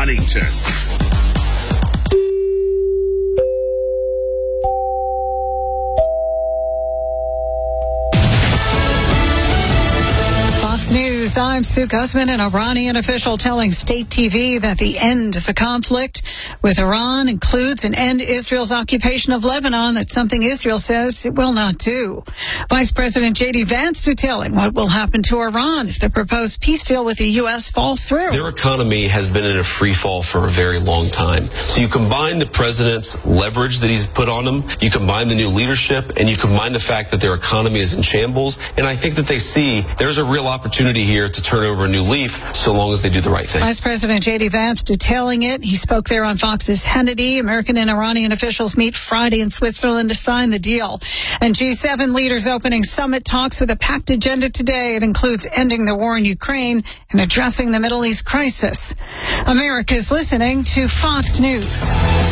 Huntington. News. I'm Sue Guzman. An Iranian official telling state TV that the end of the conflict with Iran includes an end Israel's occupation of Lebanon. That's something Israel says it will not do. Vice President J.D. Vance detailing what will happen to Iran if the proposed peace deal with the U.S. falls through. Their economy has been in a free fall for a very long time. So you combine the president's leverage that he's put on them, you combine the new leadership, and you combine the fact that their economy is in shambles, and I think that they see there's a real opportunity here to turn over a new leaf so long as they do the right thing. Vice President J.D. Vance detailing it. He spoke there on Fox's Hannity. American and Iranian officials meet Friday in Switzerland to sign the deal. And G7 leaders opening summit talks with a packed agenda today. It includes ending the war in Ukraine and addressing the Middle East crisis. America's listening to Fox News.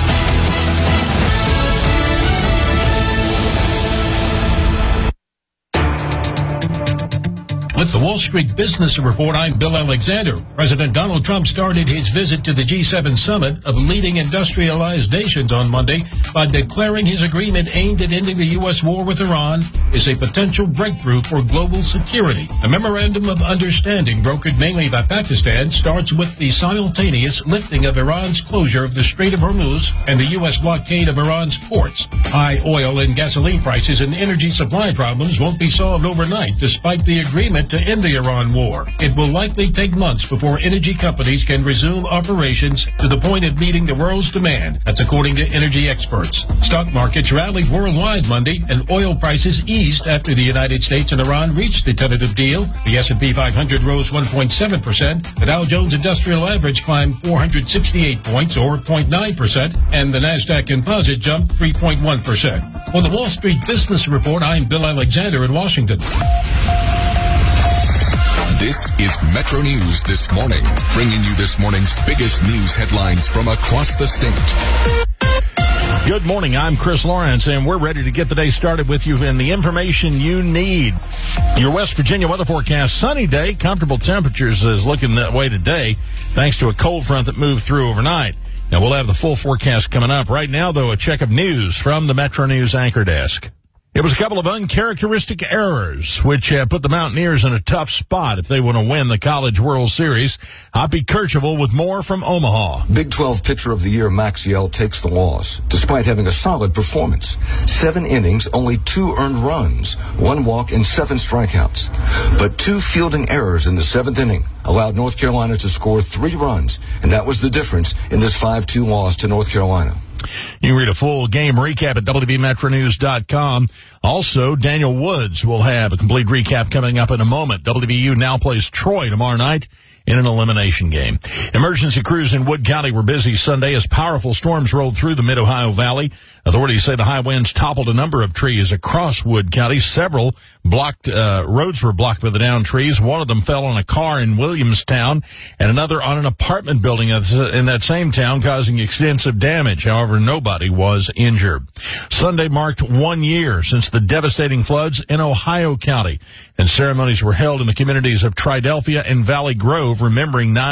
With the Wall Street Business Report, I'm Bill Alexander. President Donald Trump started his visit to the G7 summit of leading industrialized nations on Monday by declaring his agreement aimed at ending the U.S. war with Iran is a potential breakthrough for global security. A memorandum of understanding brokered mainly by Pakistan starts with the simultaneous lifting of Iran's closure of the Strait of Hormuz and the U.S. blockade of Iran's ports. High oil and gasoline prices and energy supply problems won't be solved overnight despite the agreement to end the Iran war. It will likely take months before energy companies can resume operations to the point of meeting the world's demand. That's according to energy experts. Stock markets rallied worldwide Monday, and oil prices eased after the United States and Iran reached the tentative deal. The S&P 500 rose 1.7%. The Dow Jones Industrial Average climbed 468 points, or 0.9%, and the Nasdaq Composite jumped 3.1%. For the Wall Street Business Report, I'm Bill Alexander in Washington. This is Metro News This Morning, bringing you this morning's biggest news headlines from across the state. Good morning, I'm Chris Lawrence, and we're ready to get the day started with you in the information you need. Your West Virginia weather forecast, sunny day, comfortable temperatures is looking that way today, thanks to a cold front that moved through overnight. Now, we'll have the full forecast coming up. Right now, though, a check of news from the Metro News anchor desk. It was a couple of uncharacteristic errors, which put the Mountaineers in a tough spot if they want to win the College World Series. Hoppy Kercheval with more from Omaha. Big 12 Pitcher of the Year Max Yell takes the loss, despite having a solid performance. 7 innings, only 2 earned runs, 1 walk, and 7 strikeouts. But 2 fielding errors in the 7th inning allowed North Carolina to score 3 runs, and that was the difference in this 5-2 loss to North Carolina. You can read a full game recap at WVMetroNews.com. Also, Daniel Woods will have a complete recap coming up in a moment. WVU now plays Troy tomorrow night in an elimination game. Emergency crews in Wood County were busy Sunday as powerful storms rolled through the Mid-Ohio Valley. Authorities say the high winds toppled a number of trees across Wood County. Several roads were blocked by the downed trees. One of them fell on a car in Williamstown and another on an apartment building in that same town, causing extensive damage. However, nobody was injured. Sunday marked 1 year since the devastating floods in Ohio County, and ceremonies were held in the communities of Triadelphia and Valley Grove, remembering 9